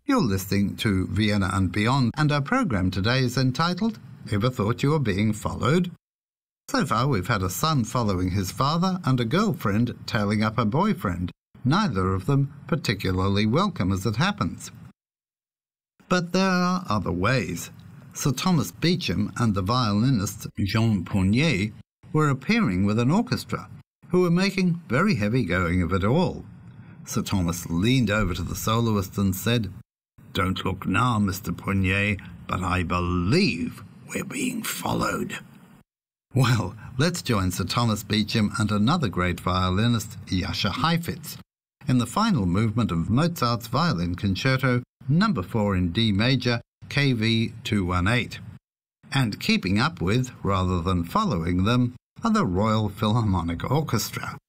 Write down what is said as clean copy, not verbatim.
You're listening to Vienna and Beyond, and our program today is entitled, Ever Thought You Were Being Followed? So far we've had a son following his father and a girlfriend tailing up a boyfriend, neither of them particularly welcome as it happens. But there are other ways. Sir Thomas Beecham and the violinist Jean Pounier were appearing with an orchestra, who were making very heavy going of it all. Sir Thomas leaned over to the soloist and said, "Don't look now, Mr. Pounier, but I believe we're being followed." Well, let's join Sir Thomas Beecham and another great violinist, Jascha Heifetz, in the final movement of Mozart's Violin Concerto No. 4 in D major, KV 218. And keeping up with, rather than following them, are the Royal Philharmonic Orchestra.